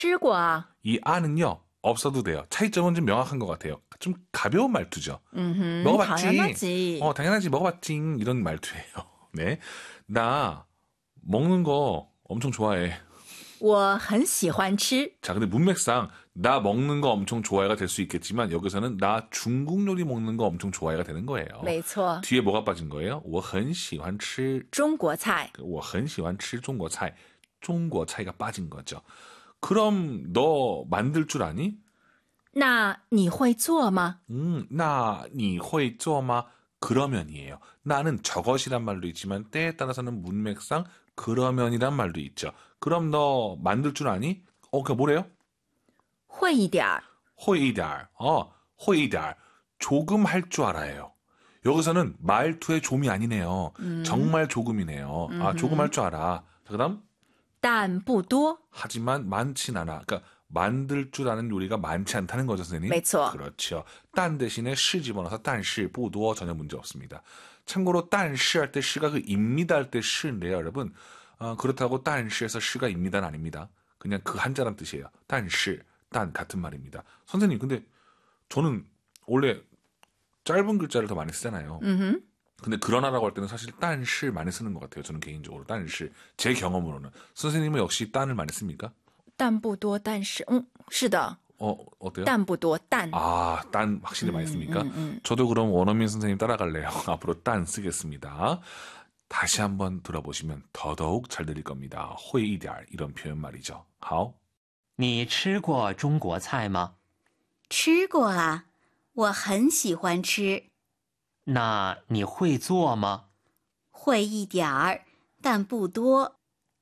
吃过啊. 이 아는요. 없어도 돼요. 차이점은 좀 명확한 것 같아요. 좀 가벼운 말투죠. 먹어봤지. 당연하지. 당연하지. 먹어봤지. 이런 말투예요. 네, 나 먹는 거 엄청 좋아해. 我很喜欢吃. 자, 근데 문맥상 나 먹는 거 엄청 좋아해가 될 수 있겠지만 여기서는 나 중국 요리 먹는 거 엄청 좋아해가 되는 거예요. 没错. 뒤에 뭐가 빠진 거예요? 我很喜欢吃中国菜. 我很喜欢吃中国菜. 중국菜가 빠진 거죠. 그럼 너 만들 줄 아니? 那你会做吗? 那你会做吗? 그러면이에요. 나는 저것이란 말도 있지만 때에 따라서는 문맥상 그러면이란 말도 있죠. 그럼 너 만들 줄 아니? 그게 뭐래요? 会一点儿. 会一点儿. 会一点儿. 조금 할 줄 알아요. 여기서는 말투의 좀이 아니네요. 정말 조금이네요. 조금 할 줄 알아. 그 다음? 但不多. 하지만 많진 않아. 그러니까 만들 줄 아는 요리가 많지 않다는 거죠, 선생님. 没错. 그렇죠. 딴 대신에 시 집어넣어서 但是不多 전혀 문제 없습니다. 참고로 但是할 때 시가 그 입니다 할 때 시인데요, 여러분. 그렇다고 但是에서 시가 입니다는 아닙니다. 그냥 그 한자란 뜻이에요. 但是, 딴 같은 말입니다. 선생님, 근데 저는 원래 짧은 글자를 더 많이 쓰잖아요. 근데 그러나라고 할 때는 사실 但是 많이 쓰는 것 같아요. 저는 개인적으로 但是 제 경험으로는. 선생님은 역시 但을 많이 씁니까? 但不多,但是,是的. 어때요? 但不多,但. 딴 확실히 많이 씁니까? 저도 그럼 원어민 선생님 따라갈래요. 앞으로 但 쓰겠습니다. 다시 한번 들어보시면 더더욱 잘 들릴 겁니다. 会一点 이런 표현 말이죠. 好. 你吃过中国菜吗？ 吃过啊，我很喜欢吃。 那你会做吗？ 会一点儿，但不多。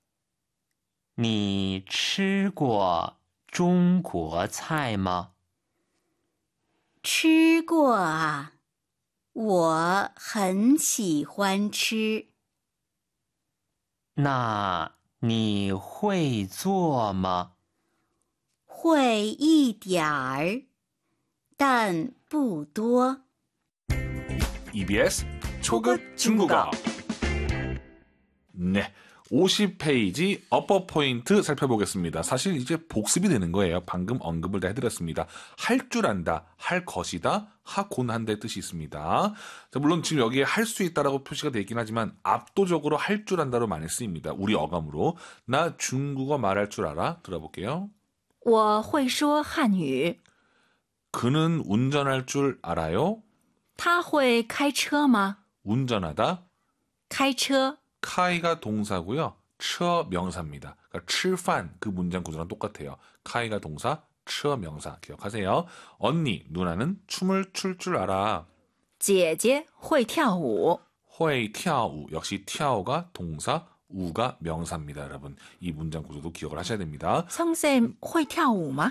你吃过中国菜吗？ 吃过啊，我很喜欢吃。 那你会做吗？ 会一点儿，但不多。 EBS 초급 중국어. 네, 50페이지 어퍼 포인트 살펴보겠습니다. 사실 이제 복습이 되는 거예요. 방금 언급을 다 해드렸습니다. 할 줄 안다, 할 것이다, 하곤 한다의 뜻이 있습니다. 자, 물론 지금 여기에 할 수 있다라고 표시가 되어 있긴 하지만 압도적으로 할 줄 안다로 많이 쓰입니다. 우리 어감으로. 나 중국어 말할 줄 알아? 들어볼게요. 我会说汉语. 그는 운전할 줄 알아요? 他会开车吗? 운전하다. 开车. 카이가 동사고요. 처 명사입니다. 그러니까 吃饭 그 문장 구조랑 똑같아요. 카이가 동사, 처 명사 기억하세요. 언니, 누나는 춤을 출 줄 알아. 姐姐会跳舞. 会跳舞 역시 跳가 동사, 우가 명사입니다, 여러분. 이 문장 구조도 기억을 하셔야 됩니다. 선생님 会跳舞吗?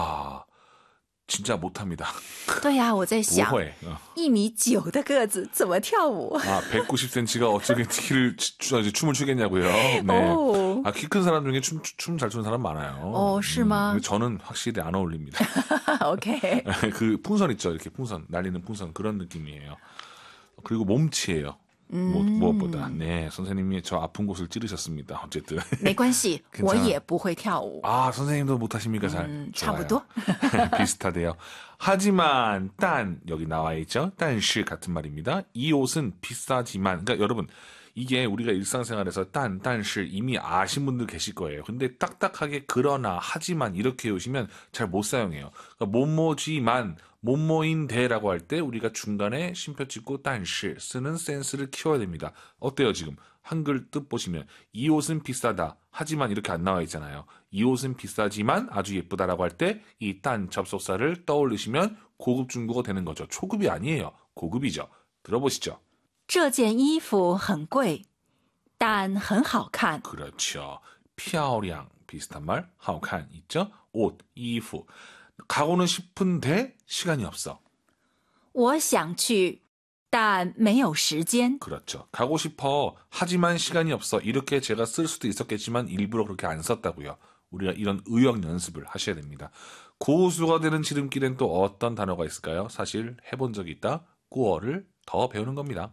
진짜 못합니다. 对呀，我在想不会. 1米9的个子怎么跳舞? 190cm가 어떻게 춤을 추겠냐고요. 네. 키 큰 사람 중에 춤 잘 추는 사람 많아요. 是吗? 저는 확실히 안 어울립니다. 오케이. 그 풍선 있죠, 이렇게 풍선 날리는 풍선 그런 느낌이에요. 그리고 몸치예요. 무엇보다. 네, 선생님이 저 아픈 곳을 찌르셨습니다. 어쨌든. 没关系，我也不会跳舞. 선생님도 못하십니까? 잘. 差不多. 비슷하대요. 하지만, 딴, 여기 나와 있죠? 但是 같은 말입니다. 이 옷은 비싸지만, 그러니까 여러분, 이게 우리가 일상생활에서 딴시 이미 아신 분들 계실 거예요. 근데 딱딱하게 그러나, 하지만 이렇게 오시면 잘 못 사용해요. 그러니까 뭐뭐지만, 뭐뭐인데라고 할 때 우리가 중간에 쉼표 찍고 딴시 쓰는 센스를 키워야 됩니다. 어때요 지금? 한글 뜻 보시면 이 옷은 비싸다. 하지만 이렇게 안 나와 있잖아요. 이 옷은 비싸지만 아주 예쁘다라고 할 때 이 딴 접속사를 떠올리시면 고급 중국어 되는 거죠. 초급이 아니에요. 고급이죠. 들어보시죠. 这件衣服很贵但很好看. 그렇죠. 漂亮 비슷한 말, 好看 있죠? 옷, 衣服. 가고는 싶은데 시간이 없어. 我想去但没有时间. 그렇죠. 가고 싶어 하지만 시간이 없어. 이렇게 제가 쓸 수도 있었겠지만 일부러 그렇게 안 썼다고요. 우리가 이런 의역 연습을 하셔야 됩니다. 고수가 되는 지름길엔 또 어떤 단어가 있을까요? 사실 해본 적이 있다. 꾸어를 더 배우는 겁니다.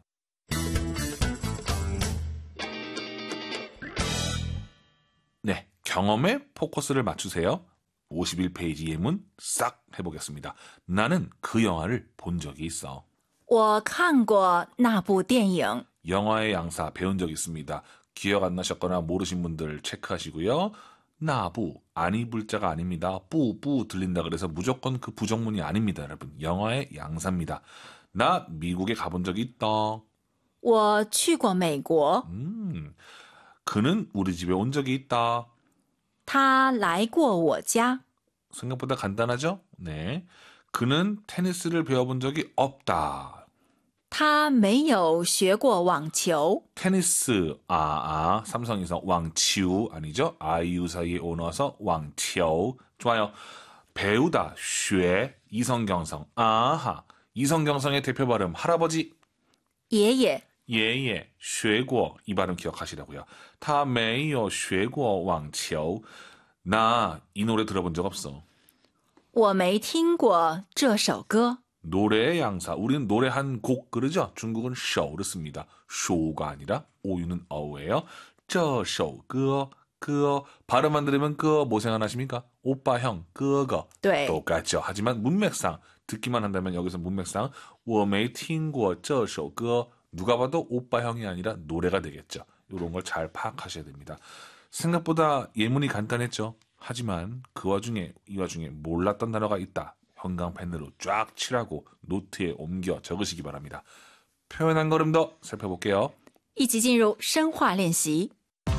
네, 경험에 포커스를 맞추세요. 51페이지 예문 싹 해보겠습니다. 나는 그 영화를 본 적이 있어. 我看过那部电影。 영화의 양사 배운 적 있습니다. 기억 안 나셨거나 모르신 분들 체크하시고요. 나부 아니 불자가 아닙니다. 뿌뿌 들린다 그래서 무조건 그 부정문이 아닙니다. 여러분 영화의 양사입니다. 나 미국에 가본 적이 있다. 我去过美国。 그는 우리 집에 온 적이 있다. 他来过我家。 생각보다 간단하죠? 네. 그는 테니스를 배워본 적이 없다. 他没有学过网球。 테니스, 삼성에서 왕치우 아니죠? 아이유 사이에 오 넣어서 왕치우. 좋아요. 배우다, 学, 이성경성. 아하. 이성경성의 대표 발음, 할아버지. 爷爷。 예예, 学过, 이 발음 기억하시라고요. 他没有学过网球. 나 이 노래 들어본 적 없어. 我没听过这首歌。 노래의 양사. 우리는 노래 한 곡 그러죠? 중국은 首를 씁니다. 쇼가 아니라 오유는 어우예요. 这首歌, 발음 안 들으면 뭐 생각나십니까? 오빠, 형, 거. 对， 똑같죠. 하지만 문맥상 듣기만 한다면 여기서 문맥상 我没听过这首歌 누가 봐도 오빠, 형이 아니라 노래가 되겠죠. 이런 걸 잘 파악하셔야 됩니다. 생각보다 예문이 간단했죠. 하지만 이 와중에 몰랐던 단어가 있다. 형광펜으로 쫙 칠하고 노트에 옮겨 적으시기 바랍니다. 표현 한 걸음 더 살펴볼게요. 一起进入深化练习。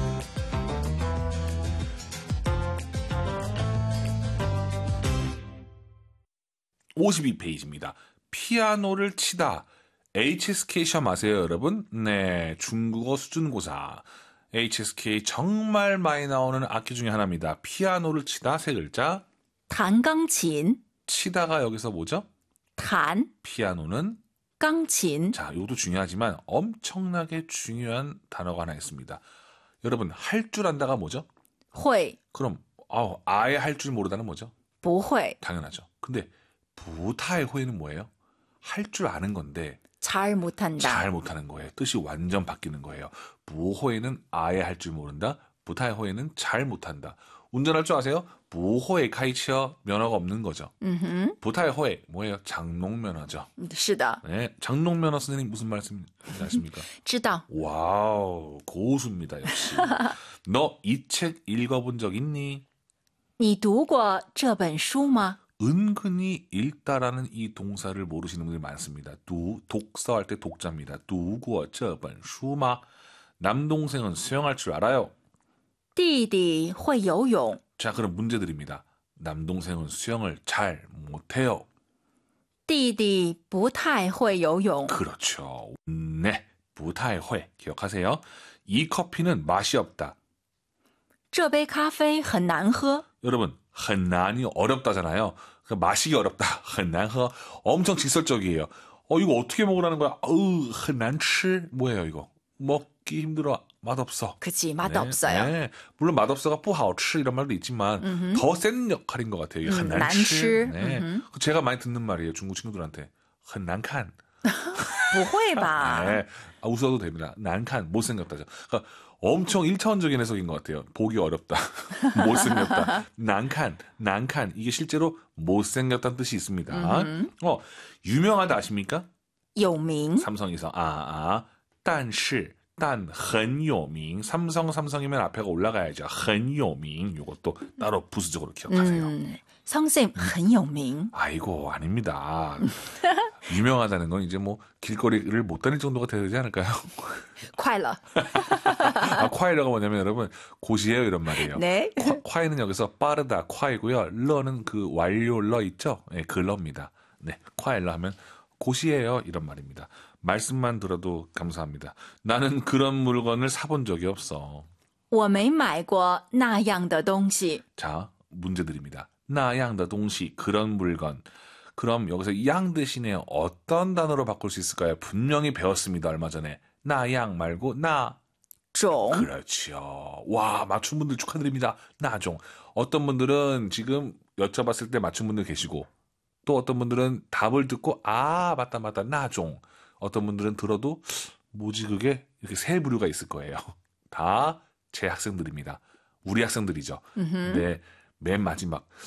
52페이지입니다. 피아노를 치다. HSK 시험 아세요, 여러분? 네, 중국어 수준고사. HSK 정말 많이 나오는 악기 중에 하나입니다. 피아노를 치다 세 글자. 弹钢琴。 치다가 여기서 뭐죠? 弹 피아노는 钢琴。 자, 이것도 중요하지만 엄청나게 중요한 단어가 하나 있습니다. 여러분, 할 줄 안다가 뭐죠? 会 그럼 아예 할 줄 모르다는 뭐죠? 不会 당연하죠. 근데 부타의 호의는 뭐예요? 할 줄 아는 건데 잘 못한다. 잘 못하는 거예요. 뜻이 완전 바뀌는 거예요. 부호에는 아예 할 줄 모른다. 부타의 호에는 잘 못한다. 운전할 줄 아세요? 부호에 카이치어 면허가 없는 거죠. 부타의 호에 뭐예요? 장롱면허죠. 是的， 네, 장롱면허 선생님 무슨 말씀 아십니까? 知道。 와우, 고수입니다, 역시. 너 이 책 읽어본 적 있니? 你读过这本书吗？ 은근히 읽다라는 이 동사를 모르시는 분들이 많습니다. 독서할 때 독자입니다. 读过这本书吗? 남동생은 수영할 줄 알아요. 弟弟会游泳。 자, 그럼 문제 드립니다. 남동생은 수영을 잘 못해요. 弟弟不太会游泳。 그렇죠. 네, 不太会 기억하세요. 이 커피는 맛이 없다. 这杯咖啡很难喝。 여러분, 很难이 어렵다잖아요. 마시기 어렵다. 很难喝. 엄청 직설적이에요. 이거 어떻게 먹으라는 거야? 很难吃. 뭐예요, 이거? 먹기 힘들어. 맛없어. 그치, 맛없어요. 네. 물론 맛없어가 不好吃 이런 말도 있지만 더 센 역할인 것 같아요. 很难吃. 네. 제가 많이 듣는 말이에요. 중국 친구들한테. 很难看. 不会吧？ 네. 웃어도 됩니다. 难看. 못생겼다죠. 그러니까 엄청 1차원적인 해석인 것 같아요. 보기 어렵다. 못생겼다. 难看. 이게 실제로 못생겼다는 뜻이 있습니다. 유명하다 아십니까? 有名。 삼성에서 但是 很有名. 삼성이면 앞에가 올라가야죠. 很有名. 이것도 따로 부수적으로 기억하세요. 선생님 很有名。 아이고, 아닙니다. 유명하다는 건 이제 뭐 길거리를 못 다닐 정도가 되지 않을까요? 快了。 콰이러가 뭐냐면 여러분 곧이에요 이런 말이에요. 네. 콰이는 여기서 빠르다 콰이고요. 러는 그 완료 러 있죠? 네, 그 러입니다. 네, 콰이러 하면 곧이에요 이런 말입니다. 말씀만 들어도 감사합니다. 나는 그런 물건을 사본 적이 없어. 我没买过那样的东西。 자, 문제 드립니다. 那样的东西 그런 물건. 그럼 여기서 양 대신에 어떤 단어로 바꿀 수 있을까요? 분명히 배웠습니다. 얼마 전에. 나양 말고 나. 种 그렇죠. 와, 맞춘 분들 축하드립니다. 나종. 어떤 분들은 지금 여쭤봤을 때 맞춘 분들 계시고 또 어떤 분들은 답을 듣고 맞다 나종. 어떤 분들은 들어도 뭐지 그게 이렇게 세 부류가 있을 거예요. 다 제 학생들입니다. 우리 학생들이죠. 근데 맨 마지막